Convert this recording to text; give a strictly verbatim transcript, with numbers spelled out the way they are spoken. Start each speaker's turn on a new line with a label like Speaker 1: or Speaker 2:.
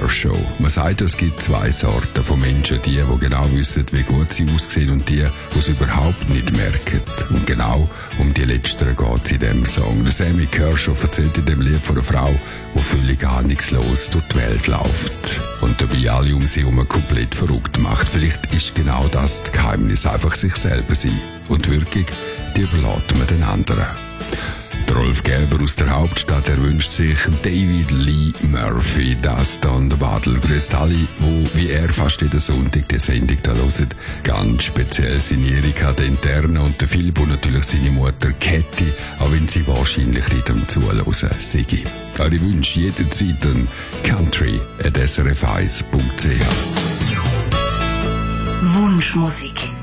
Speaker 1: Kershaw. Man sagt, es gibt zwei Sorten von Menschen. Die, die genau wissen, wie gut sie aussehen, und die, die es überhaupt nicht merken. Und genau um die Letzteren geht es in diesem Song. Der Sammy Kershaw erzählt in dem Lied von einer Frau, die völlig ahnungslos durch die Welt läuft. Und dabei alle um sie herum komplett verrückt macht. Vielleicht ist genau das das Geheimnis, einfach sich selber sein. Und die Wirkung, die überlässt man den anderen. Der Rolf Gerber aus der Hauptstadt, er wünscht sich David Lee Murphy, das dann der Badel. Grüßt alle, wo wie er fast jeden Sonntag die Sendung da hören. Ganz speziell seine Erika, der Interne, und der Philipp und natürlich seine Mutter Käthi, auch wenn sie wahrscheinlich nicht am Zuhören sind. Eure Wünsche jederzeit an country at s r f eins punkt c h.
Speaker 2: Wunschmusik.